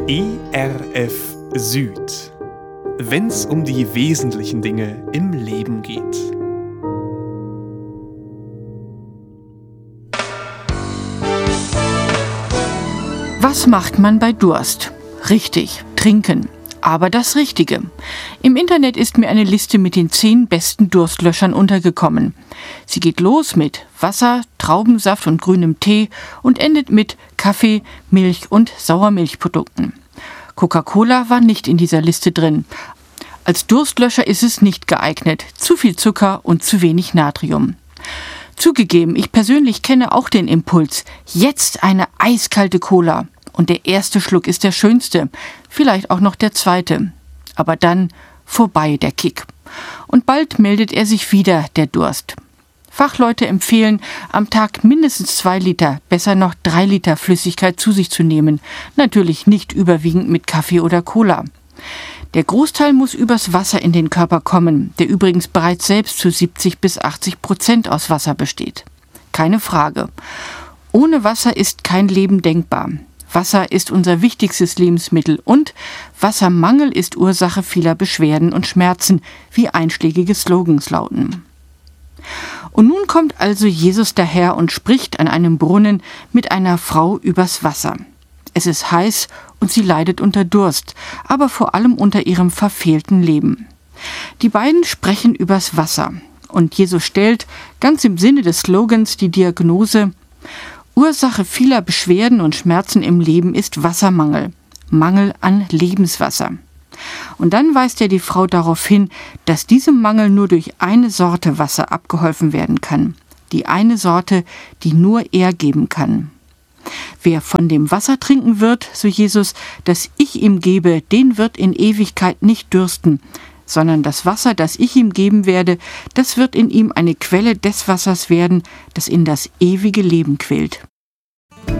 ERF Süd. Wenn's um die wesentlichen Dinge im Leben geht. Was macht man bei Durst? Richtig, trinken. Aber das Richtige. Im Internet ist mir eine Liste mit den 10 besten Durstlöschern untergekommen. Sie geht los mit Wasser, Traubensaft und grünem Tee und endet mit Kaffee, Milch und Sauermilchprodukten. Coca-Cola war nicht in dieser Liste drin. Als Durstlöscher ist es nicht geeignet. Zu viel Zucker und zu wenig Natrium. Zugegeben, ich persönlich kenne auch den Impuls. Jetzt eine eiskalte Cola. Und der erste Schluck ist der schönste, vielleicht auch noch der zweite. Aber dann vorbei der Kick. Und bald meldet er sich wieder, der Durst. Fachleute empfehlen, am Tag mindestens 2 Liter, besser noch 3 Liter Flüssigkeit zu sich zu nehmen. Natürlich nicht überwiegend mit Kaffee oder Cola. Der Großteil muss übers Wasser in den Körper kommen, der übrigens bereits selbst zu 70-80% aus Wasser besteht. Keine Frage. Ohne Wasser ist kein Leben denkbar. Wasser ist unser wichtigstes Lebensmittel und Wassermangel ist Ursache vieler Beschwerden und Schmerzen, wie einschlägige Slogans lauten. Und nun kommt also Jesus daher und spricht an einem Brunnen mit einer Frau übers Wasser. Es ist heiß und sie leidet unter Durst, aber vor allem unter ihrem verfehlten Leben. Die beiden sprechen übers Wasser und Jesus stellt, ganz im Sinne des Slogans, die Diagnose: Ursache vieler Beschwerden und Schmerzen im Leben ist Wassermangel, Mangel an Lebenswasser. Und dann weist er die Frau darauf hin, dass diesem Mangel nur durch eine Sorte Wasser abgeholfen werden kann. Die eine Sorte, die nur er geben kann. Wer von dem Wasser trinken wird, so Jesus, das ich ihm gebe, den wird in Ewigkeit nicht dürsten, sondern das Wasser, das ich ihm geben werde, das wird in ihm eine Quelle des Wassers werden, das in das ewige Leben quillt.